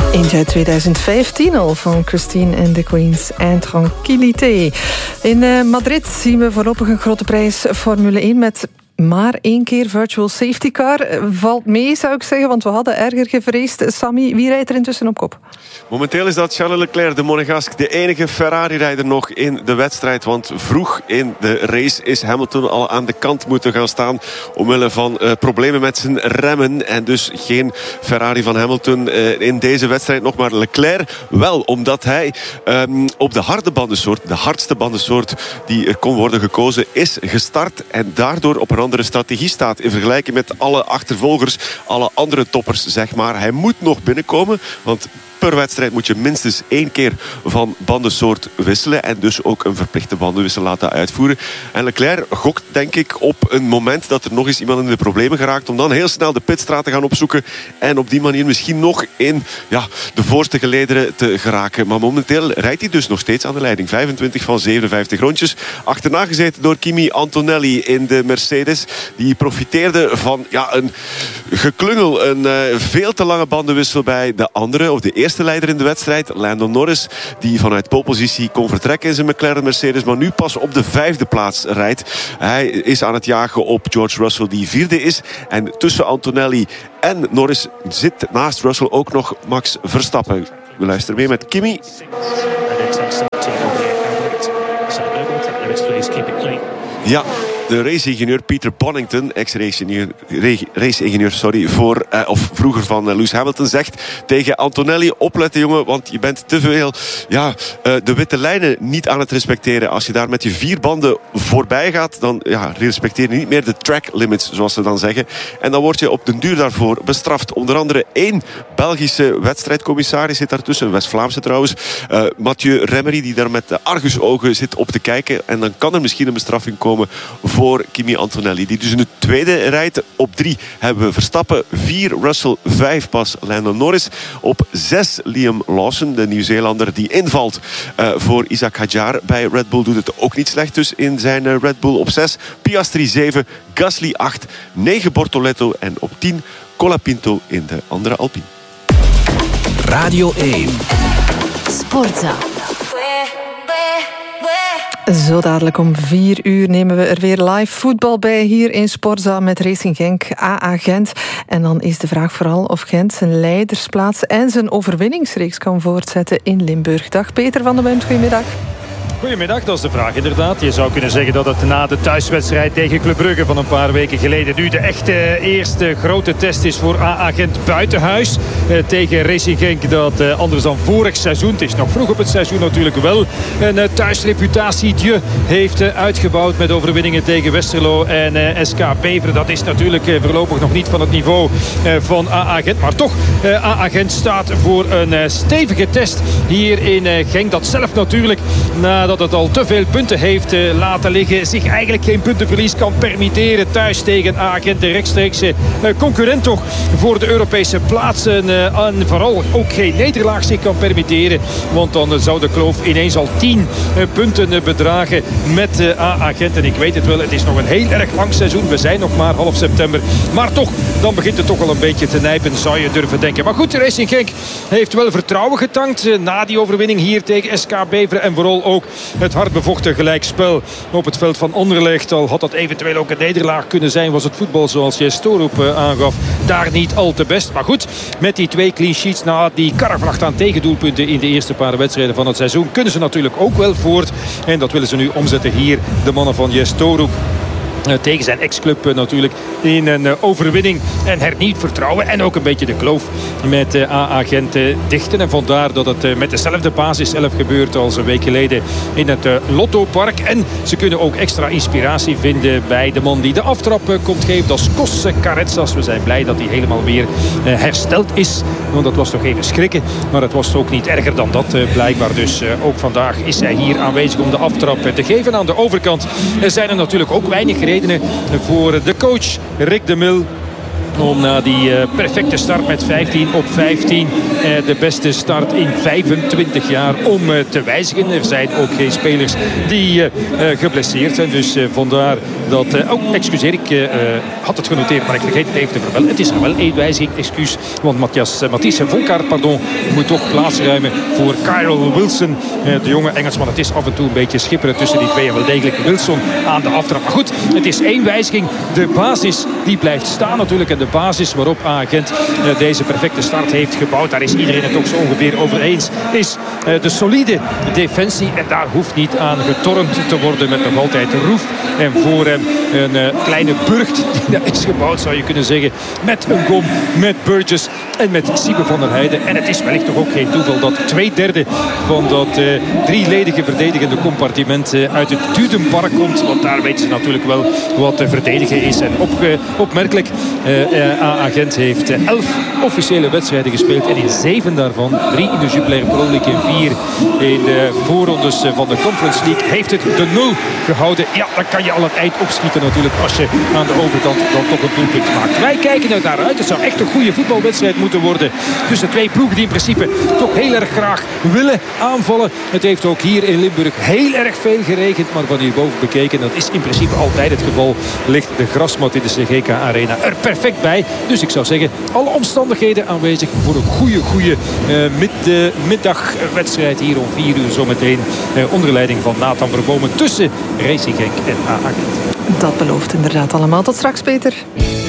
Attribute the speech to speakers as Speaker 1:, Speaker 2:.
Speaker 1: Eentje uit 2015 al van Christine and the Queens en Tranquillité. In Madrid zien we voorlopig een grote prijs Formule 1 met maar 1 keer virtual safety car. Valt mee, zou ik zeggen, want we hadden erger gevreesd. Sammy, wie rijdt er intussen op kop?
Speaker 2: Momenteel is dat Charles Leclerc, de Monegasque, de enige Ferrari-rijder nog in de wedstrijd. Want vroeg in de race is Hamilton al aan de kant moeten gaan staan omwille van problemen met zijn remmen. En dus geen Ferrari van Hamilton in deze wedstrijd nog, maar Leclerc wel. Omdat hij op de harde bandensoort, de hardste bandensoort die er kon worden gekozen, is gestart. En daardoor op een andere strategie staat in vergelijking met alle achtervolgers, alle andere toppers, zeg maar. Hij moet nog binnenkomen, want per wedstrijd moet je minstens 1 keer van bandensoort wisselen. En dus ook een verplichte bandenwissel laten uitvoeren. En Leclerc gokt, denk ik, op een moment dat er nog eens iemand in de problemen geraakt. Om dan heel snel de pitstraat te gaan opzoeken. En op die manier misschien nog in de voorste gelederen te geraken. Maar momenteel rijdt hij dus nog steeds aan de leiding. 25 van 57 rondjes. Achterna gezeten door Kimi Antonelli in de Mercedes. Die profiteerde van een geklungel. Een veel te lange bandenwissel bij de andere, of de eerste leider in de wedstrijd, Lando Norris, die vanuit polepositie kon vertrekken in zijn McLaren Mercedes, maar nu pas op de 5e plaats rijdt. Hij is aan het jagen op George Russell, die 4e is. En tussen Antonelli en Norris zit naast Russell ook nog Max Verstappen. We luisteren mee met Kimi. Ja, de race-ingenieur Peter Bonington, ex-race-ingenieur, vroeger van Lewis Hamilton, zegt tegen Antonelli: opletten jongen, want je bent te veel de witte lijnen niet aan het respecteren. Als je daar met je 4 banden voorbij gaat, dan respecteer je niet meer de track limits, zoals ze dan zeggen. En dan word je op den duur daarvoor bestraft. Onder andere 1 Belgische wedstrijdcommissaris zit daartussen, een West-Vlaamse trouwens, Mathieu Remmery, die daar met de argusogen zit op te kijken. En dan kan er misschien een bestraffing komen voor Kimi Antonelli, die dus in de 2e rijdt. Op 3 hebben we Verstappen, 4 Russell, 5 pas Lando Norris. Op 6 Liam Lawson, de Nieuw-Zeelander die invalt voor Isaac Hadjar bij Red Bull. Doet het ook niet slecht dus in zijn Red Bull. Op 6 Piastri, 7 Gasly, 8 9 Bortoletto en op 10 Colapinto in de andere Alpine.
Speaker 3: Radio 1
Speaker 4: Sportza.
Speaker 1: Zo dadelijk om 4 uur nemen we er weer live voetbal bij hier in Sportza met Racing Genk, AA Gent. En dan is de vraag vooral of Gent zijn leidersplaats en zijn overwinningsreeks kan voortzetten in Limburg. Dag Peter van den Buint, goedemiddag.
Speaker 5: Goedemiddag, dat is de vraag inderdaad. Je zou kunnen zeggen dat het na de thuiswedstrijd tegen Club Brugge van een paar weken geleden nu de echte eerste grote test is voor AA Gent buitenhuis tegen Racing Genk, dat anders dan vorig seizoen, het is nog vroeg op het seizoen natuurlijk, wel een thuisreputatietje heeft uitgebouwd met overwinningen tegen Westerlo en SK Beveren. Dat is natuurlijk voorlopig nog niet van het niveau van AA Gent, maar toch, AA Gent staat voor een stevige test hier in Genk, dat zelf natuurlijk nadat het al te veel punten heeft laten liggen, zich eigenlijk geen puntenverlies kan permitteren thuis tegen AA Gent, de rechtstreekse concurrent toch voor de Europese plaatsen, en vooral ook geen nederlaag zich kan permitteren, want dan zou de kloof ineens al 10 punten bedragen met AA Gent. En ik weet het wel, het is nog een heel erg lang seizoen, we zijn nog maar half september, maar toch, dan begint het toch al een beetje te nijpen, zou je durven denken. Maar goed, Racing Genk heeft wel vertrouwen getankt na die overwinning hier tegen SK Beveren en vooral ook het hard bevochten gelijkspel op het veld van Anderlecht. Al had dat eventueel ook een nederlaag kunnen zijn, was het voetbal zoals Jes Torup aangaf daar niet al te best. Maar goed, met die 2 clean sheets na die karrevracht aan tegendoelpunten in de eerste paar wedstrijden van het seizoen kunnen ze natuurlijk ook wel voort. En dat willen ze nu omzetten hier, de mannen van Jes Torup. Tegen zijn ex-club natuurlijk in een overwinning en hernieuwd vertrouwen en ook een beetje de kloof met AA Gent dichten. En vandaar dat het met dezelfde basis 11 gebeurt als een week geleden in het Lottopark. En ze kunnen ook extra inspiratie vinden bij de man die de aftrap komt geven. Dat is Kosse Caretsas. We zijn blij dat hij helemaal weer hersteld is. Want dat was toch even schrikken. Maar het was ook niet erger dan dat blijkbaar. Dus ook vandaag is hij hier aanwezig om de aftrap te geven. Aan de overkant zijn er natuurlijk ook weinig redenen voor de coach Rick de Mil om na die perfecte start met 15 op 15 de beste start in 25 jaar om te wijzigen. Er zijn ook geen spelers die geblesseerd zijn. Dus vandaar dat... excuseer, ik had het genoteerd, maar ik vergeet het even te vermelden. Het is er wel één wijziging, excuus. Want Matthijs Vonkaart moet toch plaatsruimen voor Kyril Wilson. De jonge Engelsman. Het is af en toe een beetje schipperen tussen die twee. En wel degelijk Wilson aan de aftrap. Maar goed, het is één wijziging. De basis die blijft staan natuurlijk. En de basis waarop A-agent deze perfecte start heeft gebouwd. Daar is iedereen het ook zo ongeveer over eens. Is de solide defensie. En daar hoeft niet aan getornd te worden met nog altijd Roef. En voor hem een kleine burcht die daar is gebouwd, zou je kunnen zeggen. Met een Gom, met Burgess en met Siebe van der Heijden. En het is wellicht toch ook geen toeval dat 2/3 van dat drieledige verdedigende compartiment uit het Dudenpark komt. Want daar weten ze natuurlijk wel wat te verdedigen is. En opmerkelijk, A-agent heeft 11 officiële wedstrijden gespeeld. En in 7 daarvan, 3 in de Jupiler Pro League en 4 in de voorrondes van de Conference League, heeft het de 0 gehouden. Ja, dan kan je al het eind opschieten natuurlijk als je aan de overkant dan toch een doelpunt maakt. Wij kijken er naar uit. Het zou echt een goede voetbalwedstrijd moeten worden. Tussen twee ploegen die in principe toch heel erg graag willen aanvallen. Het heeft ook hier in Limburg heel erg veel geregend. Maar van hierboven bekeken, dat is in principe altijd het geval, ligt de grasmat in de CGK Arena er perfect bij. Dus ik zou zeggen, alle omstandigheden aanwezig voor een goede middagwedstrijd hier om 4 uur zometeen. Onder leiding van Nathan Verbomen tussen Racing Genk en A-agent.
Speaker 1: Dat belooft inderdaad allemaal. Tot straks, Peter.